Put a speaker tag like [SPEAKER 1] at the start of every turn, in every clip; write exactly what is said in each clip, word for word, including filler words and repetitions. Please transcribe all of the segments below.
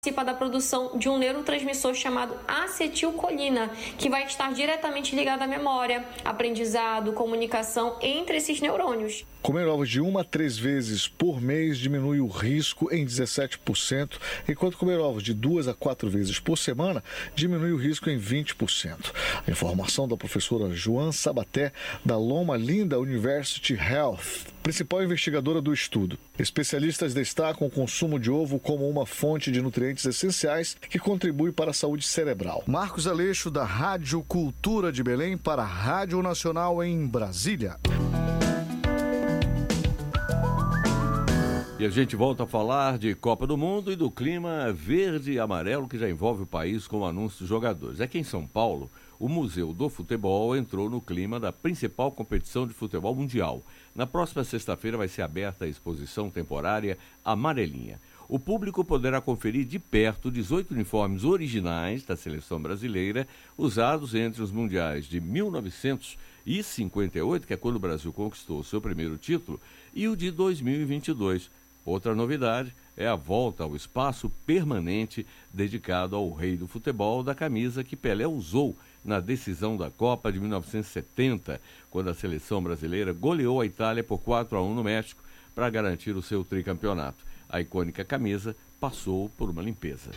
[SPEAKER 1] participa da produção de um neurotransmissor chamado acetilcolina, que vai estar diretamente ligado à memória, aprendizado, comunicação entre esses neurônios.
[SPEAKER 2] Comer ovos de uma a três vezes por mês diminui o risco em dezessete por cento, enquanto comer ovos de duas a quatro vezes por semana diminui o risco em vinte por cento. A informação da professora Joan Sabaté, da Loma Linda University Health, principal investigadora do estudo. Especialistas destacam o consumo de ovo como uma fonte de nutrientes essenciais que contribui para a saúde cerebral. Marcos Aleixo, da Rádio Cultura de Belém, para a Rádio Nacional em Brasília.
[SPEAKER 3] E a gente volta a falar de Copa do Mundo e do clima verde e amarelo que já envolve o país com o anúncio de jogadores. Aqui em São Paulo, o Museu do Futebol entrou no clima da principal competição de futebol mundial. Na próxima sexta-feira vai ser aberta a exposição temporária Amarelinha. O público poderá conferir de perto dezoito uniformes originais da seleção brasileira, usados entre os mundiais de mil novecentos e cinquenta e oito, que é quando o Brasil conquistou o seu primeiro título, e o de dois mil e vinte e dois. Outra novidade é a volta ao espaço permanente dedicado ao rei do futebol da camisa que Pelé usou na decisão da Copa de mil novecentos e setenta, quando a seleção brasileira goleou a Itália por quatro a um no México para garantir o seu tricampeonato. A icônica camisa passou por uma limpeza.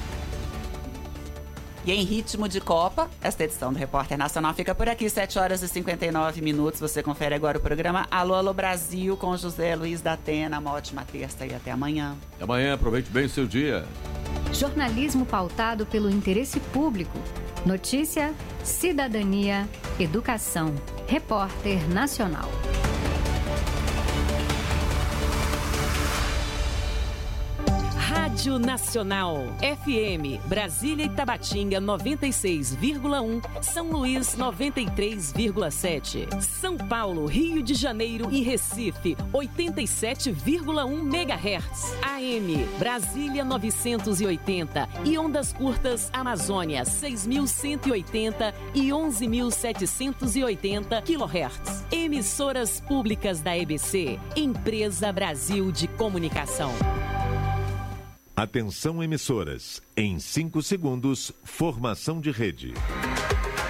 [SPEAKER 4] E em ritmo de Copa, esta edição do Repórter Nacional fica por aqui, sete horas e cinquenta e nove minutos. Você confere agora o programa Alô, Alô Brasil com José Luiz da Atena. Uma ótima terça e até amanhã.
[SPEAKER 3] Até amanhã, aproveite bem o seu dia.
[SPEAKER 5] Jornalismo pautado pelo interesse público. Notícia, cidadania, educação. Repórter Nacional.
[SPEAKER 6] Rádio Nacional, F M, Brasília e Tabatinga noventa e seis vírgula um, São Luís noventa e três vírgula sete, São Paulo, Rio de Janeiro e Recife oitenta e sete vírgula um megahertz, A M, Brasília novecentos e oitenta e ondas curtas Amazônia seis mil cento e oitenta e onze mil setecentos e oitenta quilohertz. Emissoras públicas da E B C, Empresa Brasil de Comunicação.
[SPEAKER 7] Atenção emissoras, em cinco segundos, formação de rede.